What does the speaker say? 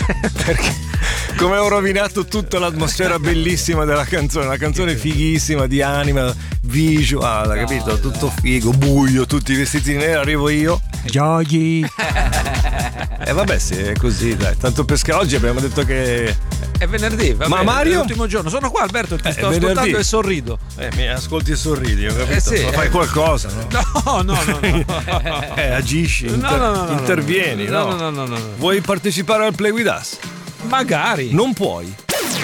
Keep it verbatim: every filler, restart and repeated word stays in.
Perché come ho rovinato tutta l'atmosfera bellissima della canzone, una canzone fighissima di anima, visual, capito? Tutto figo, buio, tutti vestiti di nero, arrivo io. Giochi. E eh vabbè, sì, è così, dai. Tanto pesca oggi abbiamo detto che è venerdì, va ma bene, Mario? è l'ultimo giorno. Sono qua, Alberto, ti eh, sto ascoltando e sorrido. Eh, mi ascolti e sorridi, ho capito? Eh sì, fai eh. qualcosa, no? No, no, no, no. eh, agisci, inter- no, no, no, no, intervieni, no, no? no, no, no, no. Vuoi partecipare al Play With Us? Magari. Non puoi.